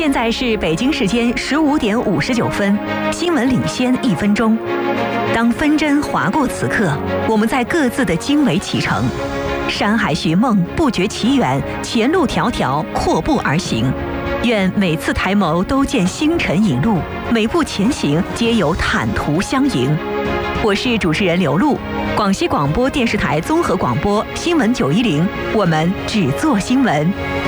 现在是北京时间15:59，新闻领先1分钟。当分针划过此刻，我们在各自的经纬启程，山海寻梦，不觉其远，前路迢迢，阔步而行。愿每次抬眸都见星辰引路，每步前行皆有坦途相迎。我是主持人刘璐，广西广播电视台综合广播新闻910，我们只做新闻。